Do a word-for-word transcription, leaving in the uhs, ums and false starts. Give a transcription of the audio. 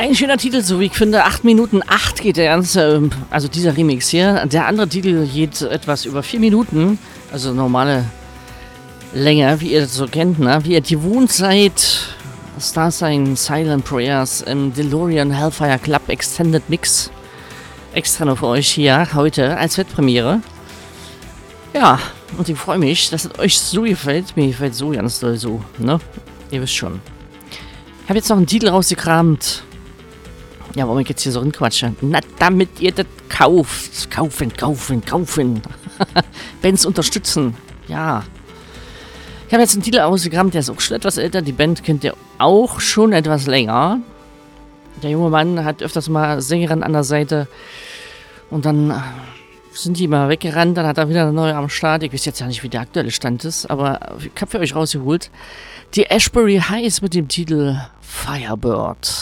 Ein schöner Titel, so wie ich finde. acht Minuten acht geht der ganze, also dieser Remix hier. Der andere Titel geht etwas über vier Minuten. Also normale Länge, wie ihr das so kennt, ne? Wie ihr gewohnt seid. Starsign Silent Prayers im DeLorean Hellfire Club Extended Mix. Extra noch für euch hier heute als Wettpremiere. Ja, und ich freue mich, dass es euch so gefällt. Mir gefällt so ganz doll so, ne? Ihr wisst schon. Ich habe jetzt noch einen Titel rausgekramt. Ja, warum ich jetzt hier so hinquatsche? Na, damit ihr das kauft. Kaufen, kaufen, kaufen. Bands unterstützen. Ja. Ich habe jetzt einen Titel ausgekramt, der ist auch schon etwas älter. Die Band kennt ihr auch schon etwas länger. Der junge Mann hat öfters mal Sängerin an der Seite. Und dann sind die mal weggerannt. Dann hat er wieder eine neue am Start. Ich weiß jetzt ja nicht, wie der aktuelle Stand ist. Aber ich habe für euch rausgeholt die Ashbury Highs mit dem Titel Firebird.